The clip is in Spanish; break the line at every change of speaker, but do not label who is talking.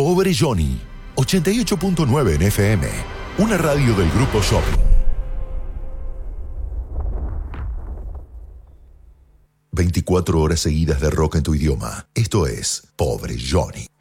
Pobre Johnny, 88.9 en FM, una radio del Grupo Shopping. 24 horas seguidas de rock en tu idioma. Esto es Pobre Johnny.